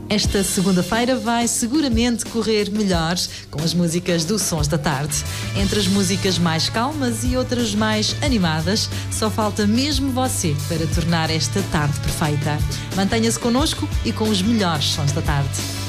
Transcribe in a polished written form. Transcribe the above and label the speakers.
Speaker 1: Esta segunda-feira vai seguramente correr melhor com as músicas do Sons da Tarde. Entre as músicas mais calmas e outras mais animadas, só falta mesmo você para tornar esta tarde perfeita. Mantenha-se connosco e com os melhores Sons da Tarde.